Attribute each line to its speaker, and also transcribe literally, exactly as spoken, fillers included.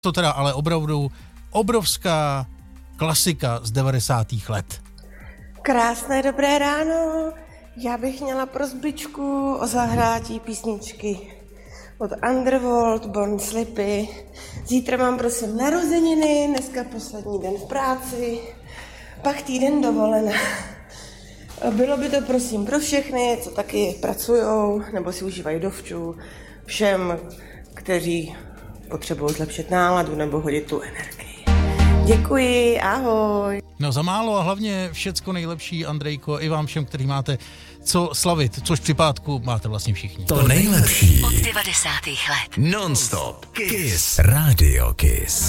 Speaker 1: To teda ale opravdu obrovská klasika z devadesátých let.
Speaker 2: Krásné dobré ráno. Já bych měla prosbičku o zahrátí písničky od Underworld, Born Slippy. Zítra mám prosím narozeniny, dneska poslední den v práci, pak týden dovolená. Bylo by to prosím pro všechny, co taky pracujou nebo si užívají dovčů, všem, kteří potřebují zlepšit náladu nebo hodit tu energii. Děkuji, ahoj.
Speaker 1: No za málo a hlavně všecko nejlepší, Andrejko, i vám všem, kteří máte co slavit, což při pátku máte vlastně všichni.
Speaker 3: To nejlepší od devadesátých let. Non-stop. Kiss. Radio Kiss.